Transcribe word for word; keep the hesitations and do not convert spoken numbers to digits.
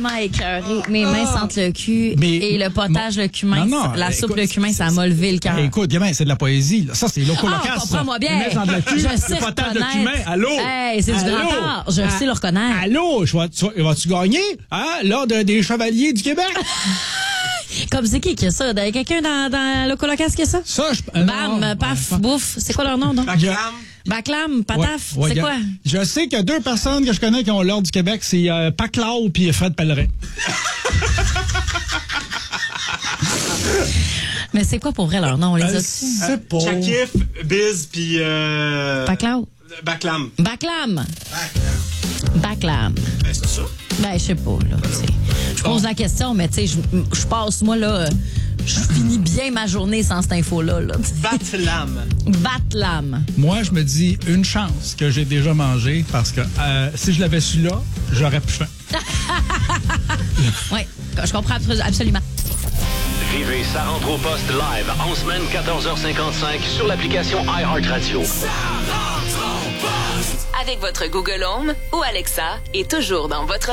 tellement écœurée. Mes mains Ah. sentent le cul Mais- et le potage, le cumin, Non, non, la écoute, soupe, le cumin, ça m'a levé le cœur. Écoute, gamin, c'est de la poésie. Là. Ça, c'est loco Ah, local. comprends-moi bien. Le dans de la cul, Je sais le potage de reconnaître. cumin. Allô? Hey, c'est du Allô? grand art. Je Ah, sais le reconnaître. Allô? Je vais- tu vas- Vas-tu gagner? Hein? L'ordre des chevaliers du Québec? Comme c'est qui qui a ça? Il y a quelqu'un dans, dans le colocasse qui a ça? Ça, je. euh, Bam, non, paf, euh, bouffe. C'est quoi leur nom, donc? Baclam. Baclam, pataf, Ouais, ouais, c'est gars, quoi? Je sais qu'il y a deux personnes que je connais qui ont l'ordre du Québec. C'est euh, Paclau puis Fred Pellerin. Mais c'est quoi pour vrai leur nom? On les Euh, a-tu? c'est pas. Chakif, Biz, puis... Euh... Baclau? Baclam. Baclam. Baclam. Ben, c'est ça. Ben, je sais pas, là. tu sais. Je pose la question, mais tu sais, je je passe, moi, là, euh, je finis bien ma journée sans cette info-là. Là, Batlam. Batlam. Moi, je me dis une chance que j'ai déjà mangé parce que euh, si je l'avais su là, j'aurais plus faim. Oui, je comprends absolument. Vivez Ça rentre au poste live en semaine quatorze heures cinquante-cinq sur l'application iHeartRadio. Avec votre Google Home ou Alexa et toujours dans votre